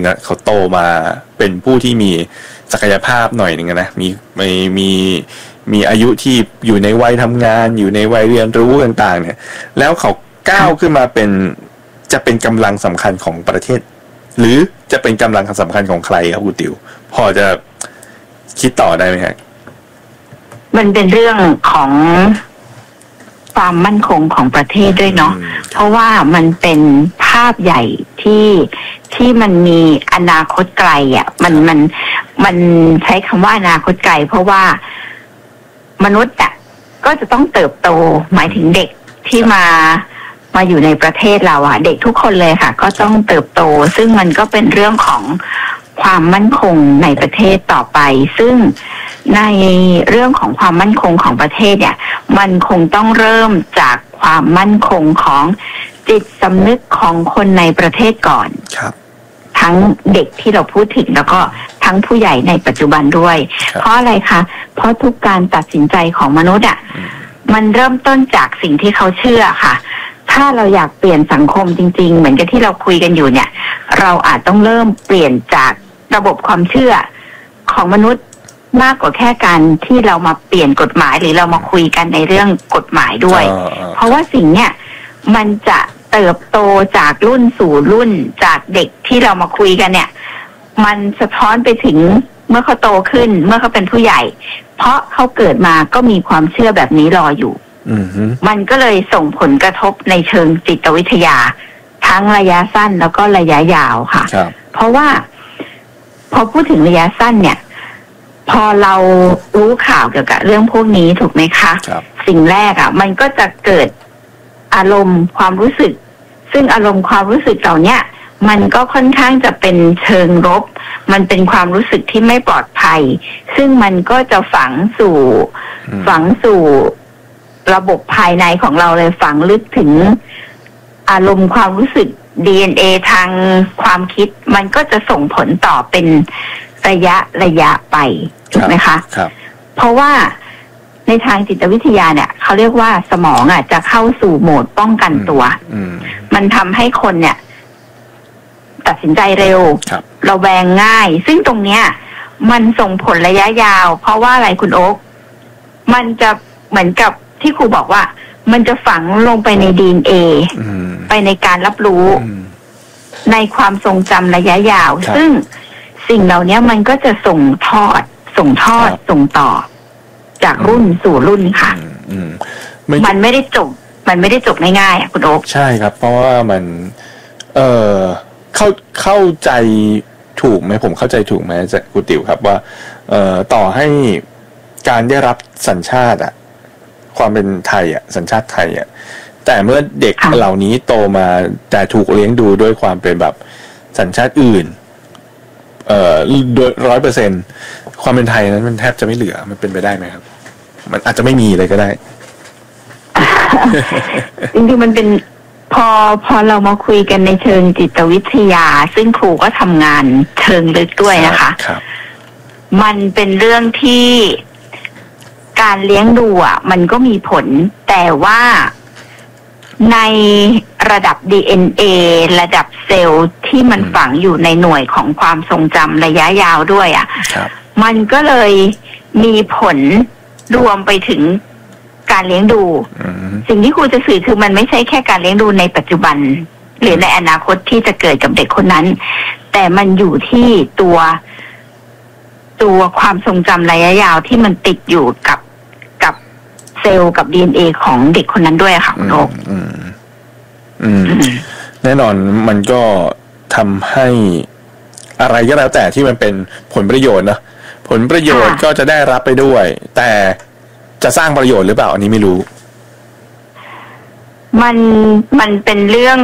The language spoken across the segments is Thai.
งอ่ะเขาโตมาเป็นผู้ที่มีศักยภาพหน่อยนึงนะมีอายุที่อยู่ในวัยทำงานอยู่ในวัยเรียนรู้ต่างๆเนี่ยแล้วเขาก้าวขึ้นมาจะเป็นกำลังสำคัญของประเทศหรือจะเป็นกำลังสำคัญของใครครับคุณติ๋วพอจะคิดต่อได้ไหมครับมันเป็นเรื่องของความมั่นคงของประเทศด้วยเนาะเพราะว่ามันเป็นภาพใหญ่ที่มันมีอนาคตไกลอ่ะมันใช้คำว่าอนาคตไกลเพราะว่ามนุษย์อ่ะก็จะต้องเติบโตหมายถึงเด็กที่มาอยู่ในประเทศเราอ่ะเด็กทุกคนเลยค่ะก็ต้องเติบโตซึ่งมันก็เป็นเรื่องของความมั่นคงในประเทศต่อไปซึ่งในเรื่องของความมั่นคงของประเทศเนี่ยมันคงต้องเริ่มจากความมั่นคงของจิตสำนึกของคนในประเทศก่อนครับทั้งเด็กที่เราพูดถึงแล้วก็ทั้งผู้ใหญ่ในปัจจุบันด้วยเพราะอะไรคะเพราะทุกการตัดสินใจของมนุษย์อ่ะมันเริ่มต้นจากสิ่งที่เขาเชื่อค่ะถ้าเราอยากเปลี่ยนสังคมจริงๆเหมือนกับที่เราคุยกันอยู่เนี่ยเราอาจต้องเริ่มเปลี่ยนจากระบบความเชื่อของมนุษย์มากกว่าแค่การที่เรามาเปลี่ยนกฎหมายหรือเรามาคุยกันในเรื่องกฎหมายด้วยเพราะว่าสิ่งเนี้ยมันจะเติบโตจากรุ่นสู่รุ่นจากเด็กที่เรามาคุยกันเนี่ยมันสะท้อนไปถึงเมื่อเขาโตขึ้นเมื่อเขาเป็นผู้ใหญ่เพราะเขาเกิดมาก็มีความเชื่อแบบนี้รออยู่มันก็เลยส่งผลกระทบในเชิงจิตวิทยาทั้งระยะสั้นแล้วก็ระยะยาวค่ะเพราะว่าพอพูดถึงระยะสั้นเนี่ยพอเรารู้ข่าวเกี่ยวกับเรื่องพวกนี้ถูกไหมคะสิ่งแรกอ่ะมันก็จะเกิดอารมณ์ความรู้สึกซึ่งอารมณ์ความรู้สึกเหล่านี้มันก็ค่อนข้างจะเป็นเชิงลบมันเป็นความรู้สึกที่ไม่ปลอดภัยซึ่งมันก็จะฝังสู่ระบบภายในของเราเลยฝังลึกถึงอารมณ์ความรู้สึก DNA ทางความคิดมันก็จะส่งผลต่อเป็นระยะไปถูกไหมคะเพราะว่าในทางจิตวิทยาเนี่ยเขาเรียกว่าสมองจะเข้าสู่โหมดป้องกันตัวมันทำให้คนเนี่ยตัดสินใจเร็วระแวงง่ายซึ่งตรงเนี้ยมันส่งผลระยะยาวเพราะว่าอะไรคุณโอ๊คมันจะเหมือนกับที่ครูบอกว่ามันจะฝังลงไปใน DNA ไปในการรับรู้ในความทรงจำระยะยาวซึ่งสิ่งเหล่านี้มันก็จะส่งต่อจากรุ่นสู่รุ่นค่ะมันไม่ได้จบง่ายๆคุณโอ๊คใช่ครับเพราะว่ามันเข้าใจถูกไหมผมเข้าใจถูกไหมครูติ๋วครับว่าต่อให้การได้รับสัญชาติความเป็นไทยสัญชาติไทยแต่เมื่อเด็กเหล่านี้โตมาแต่ถูกเลี้ยงดูด้วยความเป็นแบบสัญชาติอื่นโดย 100% ความเป็นไทยนั้นมันแทบจะไม่เหลือมันเป็นไปได้ไหมครับมันอาจจะไม่มีเลยก็ได้จริงๆมันเป็นพอเรามาคุยกันในเชิงจิตวิทยาซึ่งครูก็ทำงานเชิงลึกด้วยนะคะมันเป็นเรื่องที่การเลี้ยงดูมันก็มีผลแต่ว่าในระดับ DNA ระดับเซลล์ที่มันฝังอยู่ในหน่วยของความทรงจำระยะยาวด้วยมันก็เลยมีผลรวมไปถึงการเลี้ยงดูสิ่งที่ครูจะสื่อคือมันไม่ใช่แค่การเลี้ยงดูในปัจจุบันหรือในอนาคตที่จะเกิดกับเด็กคนนั้นแต่มันอยู่ที่ตัวความทรงจำระยะยาวที่มันติดอยู่กับเซลล์กับ DNA ของเด็กคนนั้นด้วยค่ะคุณโอ๊คแน่นอนมันก็ทำให้อะไรก็แล้วแต่ที่มันเป็นผลประโยชน์นะผลประโยชน์ก็จะได้รับไปด้วยแต่จะสร้างประโยชน์หรือเปล่าอันนี้ไม่รู้มันเป็นเรื่อง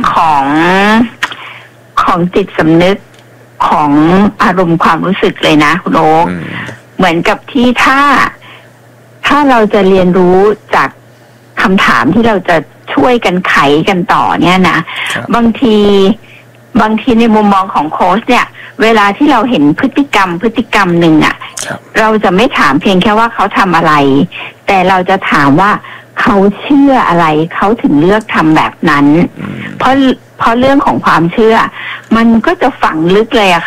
ของจิตสำนึกของอารมณ์ความรู้สึกเลยนะคุณโอ๊คเหมือนกับที่ถ้าเราจะเรียนรู้จากคำถามที่เราจะช่วยกันไขกันต่อเนี่ยนะบางทีในมุมมองของโค้ชเนี่ยเวลาที่เราเห็นพฤติกรรมหนึ่งเราจะไม่ถามเพียงแค่ว่าเขาทำอะไรแต่เราจะถามว่าเขาเชื่ออะไรเขาถึงเลือกทำแบบนั้นเพราะเรื่องของความเชื่อมันก็จะฝังลึกเลย